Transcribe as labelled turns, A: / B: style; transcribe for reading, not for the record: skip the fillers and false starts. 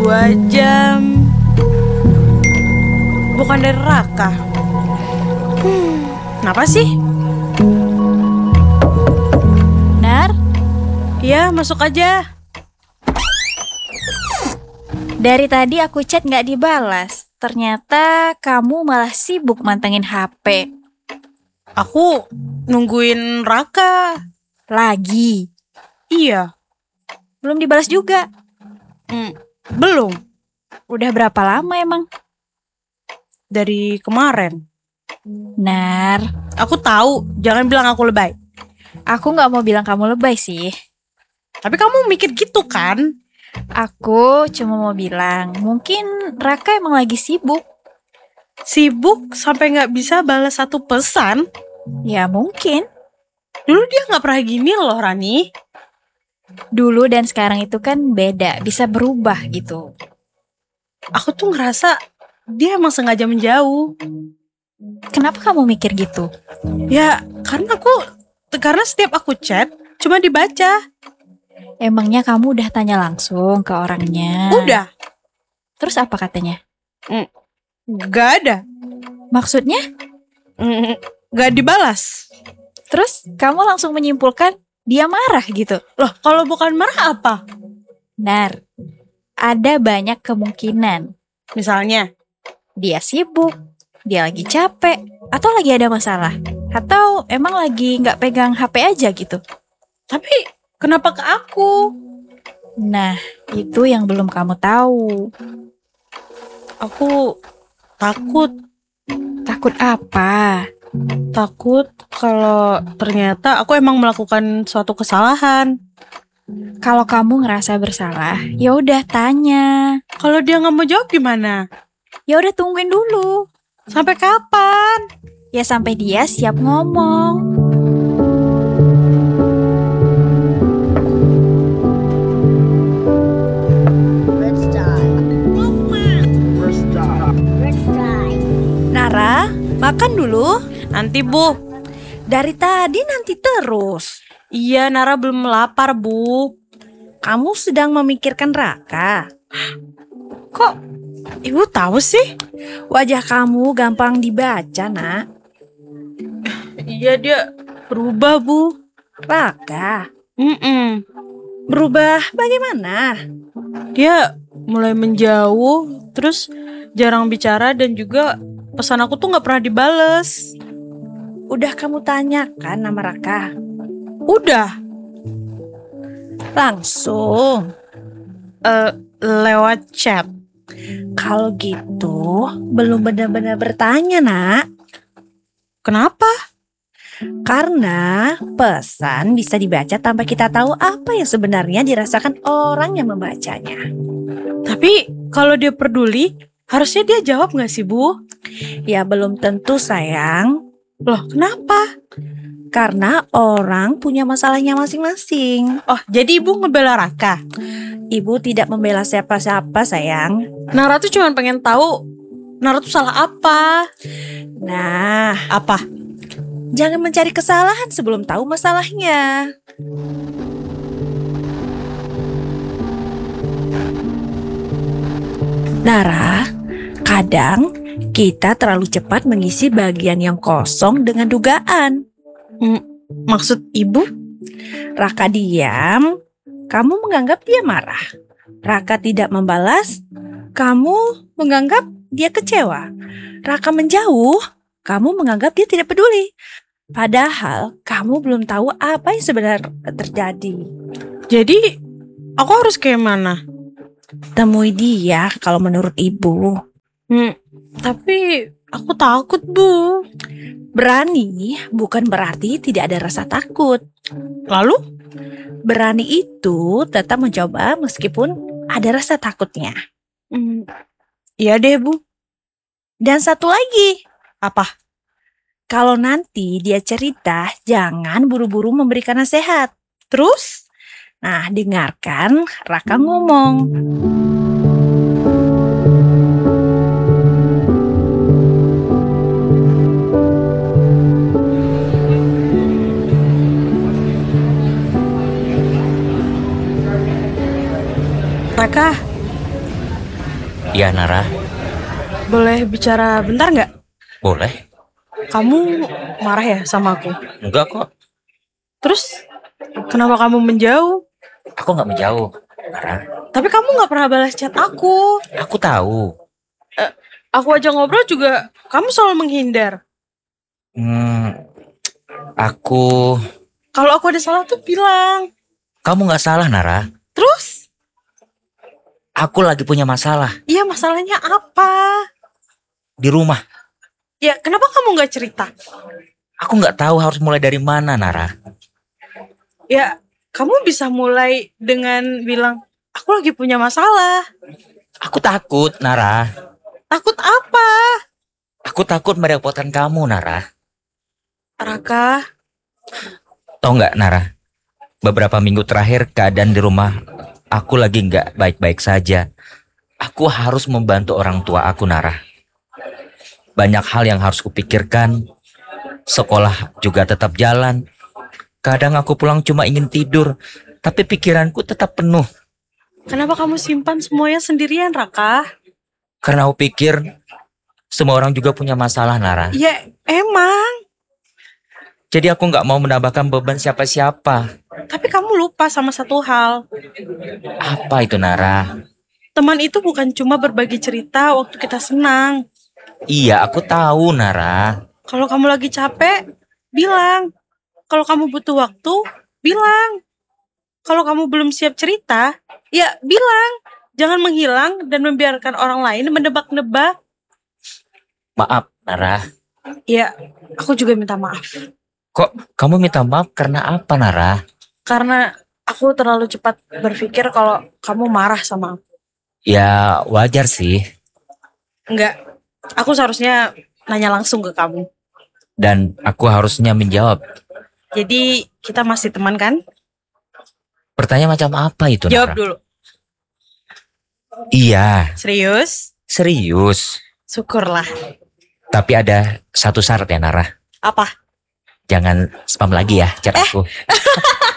A: 2 jam. Bukan dari Raka. Kenapa sih?
B: Nar,
A: Iya, masuk aja.
B: dari tadi aku chat nggak dibalas. Ternyata kamu malah sibuk mantengin HP.
A: Aku nungguin Raka.
B: Lagi.
A: Iya.
B: Belum dibalas juga.
A: Belum.
B: Udah berapa lama emang?
A: Dari kemarin.
B: Nar,
A: Aku tahu, jangan bilang aku lebay.
B: aku nggak mau bilang kamu lebay sih.
A: Tapi kamu mikir gitu kan?
B: Aku cuma mau bilang, mungkin Raka emang lagi sibuk.
A: Sibuk sampai nggak bisa balas satu pesan.
B: Ya mungkin.
A: Dulu dia nggak pernah gini loh, Rani.
B: Dulu dan sekarang itu kan beda, bisa berubah gitu.
A: Aku tuh ngerasa dia emang sengaja menjauh.
B: Kenapa kamu mikir gitu?
A: Ya, karena setiap aku chat cuma dibaca.
B: Emangnya kamu udah tanya langsung ke orangnya?
A: Udah,
B: Terus apa katanya?
A: nggak ada,
B: Maksudnya?
A: nggak dibalas.
B: Terus kamu langsung menyimpulkan dia marah gitu?
A: Loh, kalau bukan marah apa?
B: Nar, ada banyak kemungkinan.
A: Misalnya,
B: Dia sibuk, dia lagi capek, atau lagi ada masalah. Atau emang lagi nggak pegang HP aja gitu.
A: tapi kenapa ke aku?
B: Nah, itu yang belum kamu tahu.
A: Aku takut.
B: Takut apa?
A: Takut kalau ternyata aku emang melakukan suatu kesalahan.
B: Kalau kamu ngerasa bersalah, ya udah tanya.
A: Kalau dia nggak mau jawab gimana?
B: Ya udah tungguin dulu.
A: Sampai kapan?
B: Ya sampai dia siap ngomong.
C: Nara, makan dulu.
A: Nanti, Bu.
C: Dari tadi nanti terus.
A: Iya, Nara belum lapar, Bu.
C: Kamu sedang memikirkan Raka.
A: Kok Ibu tahu sih?
C: Wajah kamu gampang dibaca, Nak.
A: Iya, dia berubah, Bu.
C: Raka,
A: Mm-mm.
C: berubah bagaimana?
A: Dia mulai menjauh, terus jarang bicara dan juga pesan aku tuh nggak pernah dibales.
C: Udah kamu tanyakan nama Raka?
A: Udah,
C: Langsung.
A: lewat chat.
C: Kalau gitu, belum benar-benar bertanya, Nak.
A: Kenapa?
C: Karena pesan bisa dibaca tanpa kita tahu apa yang sebenarnya dirasakan orang yang membacanya.
A: Tapi kalau dia peduli, harusnya dia jawab nggak sih, Bu?
C: Ya belum tentu, sayang.
A: Loh, kenapa?
C: Karena orang punya masalahnya masing-masing.
A: Oh, jadi Ibu ngebela Raka?
C: Ibu tidak membela siapa-siapa, sayang.
A: Nara tuh cuma pengen tahu Nara tuh salah apa?
C: Nah,
A: Apa?
C: jangan mencari kesalahan sebelum tahu masalahnya. Nara, kadang kita terlalu cepat mengisi bagian yang kosong dengan dugaan.
A: Maksud Ibu?
C: Raka diam, kamu menganggap dia marah. Raka tidak membalas, kamu menganggap dia kecewa. Raka menjauh, kamu menganggap dia tidak peduli. Padahal kamu belum tahu apa yang sebenarnya terjadi.
A: Jadi aku harus kayak mana?
C: Temui dia kalau menurut ibu.
A: Tapi aku takut, Bu.
C: Berani bukan berarti tidak ada rasa takut.
A: Lalu?
C: Berani itu tetap mencoba meskipun ada rasa takutnya.
A: Iya deh, Bu.
C: Dan satu lagi,
A: Apa?
C: kalau nanti dia cerita, jangan buru-buru memberikan nasihat.
A: Terus?
C: Nah, dengarkan Raka ngomong.
A: Raka,
D: Iya Nara,
A: Boleh bicara bentar nggak?
D: boleh.
A: Kamu marah ya sama aku?
D: Enggak kok,
A: Terus kenapa kamu menjauh?
D: aku nggak menjauh. Nara,
A: Tapi kamu nggak pernah balas chat aku.
D: aku tahu.
A: Aku aja ngobrol juga kamu selalu menghindar.
D: Hmm, aku,
A: Kalau aku ada salah tuh bilang.
D: kamu nggak salah Nara.
A: Terus?
D: Aku lagi punya masalah
A: Iya, masalahnya apa?
D: di rumah.
A: Ya kenapa kamu nggak cerita?
D: Aku nggak tahu harus mulai dari mana Nara.
A: Ya kamu bisa mulai dengan bilang aku lagi punya masalah.
D: Aku takut Nara.
A: Takut apa?
D: Aku takut merepotkan kamu Nara.
A: Raka,
D: Tahu nggak Nara? Beberapa minggu terakhir keadaan di rumah aku lagi nggak baik-baik saja. Aku harus membantu orang tua aku Nara. Banyak hal yang harus kupikirkan. Sekolah juga tetap jalan. Kadang aku pulang cuma ingin tidur, tapi pikiranku tetap penuh.
A: kenapa kamu simpan semuanya sendirian, Raka?
D: Karena aku pikir semua orang juga punya masalah Nara.
A: Ya emang,
D: Jadi aku nggak mau menambahkan beban siapa-siapa.
A: tapi kamu lupa sama satu hal.
D: Apa itu Nara?
A: Teman itu bukan cuma berbagi cerita waktu kita senang.
D: Iya aku tahu Nara.
A: Kalau kamu lagi capek, bilang. Kalau kamu butuh waktu, bilang. Kalau kamu belum siap cerita, ya bilang. Jangan menghilang dan membiarkan orang lain menebak-nebak.
D: Maaf Nara.
A: Ya, aku juga minta maaf.
D: Kok kamu minta maaf karena apa Nara?
A: Karena aku terlalu cepat berpikir kalau kamu marah sama aku.
D: Ya wajar sih.
A: Enggak, aku seharusnya nanya langsung ke kamu.
D: Dan aku harusnya menjawab.
A: Jadi kita masih teman kan?
D: Pertanyaan macam apa itu
A: Jawab
D: Nara?
A: dulu.
D: Iya,
A: Serius?
D: serius.
A: Syukurlah.
D: Tapi ada satu syarat ya Nara.
A: Apa?
D: Jangan spam lagi ya chat aku.